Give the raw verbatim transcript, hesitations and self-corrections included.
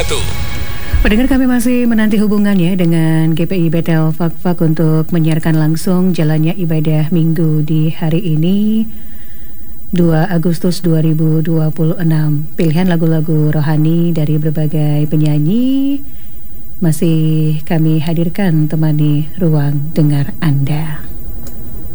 satu. Pendengar, kami masih menanti hubungannya dengan G P I Betel Fakfak untuk menyiarkan langsung jalannya ibadah minggu di hari ini dua Agustus dua ribu dua puluh enam. Pilihan lagu-lagu rohani dari berbagai penyanyi masih kami hadirkan temani ruang dengar Anda.